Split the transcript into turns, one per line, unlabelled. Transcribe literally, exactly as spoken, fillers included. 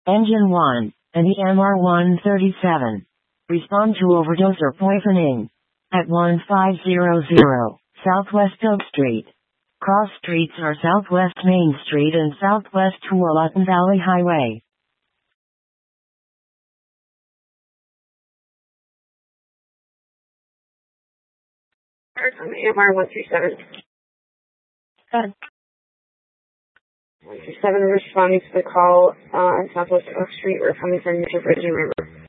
Engine one, and E M R one thirty-seven. Respond to overdose or poisoning. At one five zero zero, Southwest Oak Street. Cross streets are Southwest Main Street and Southwest Tualatin Valley Highway.
From E M R one three seven.
Good.
one three seven responding to the call uh, on Southwest Oak Street. We're coming from Mister Bridge River.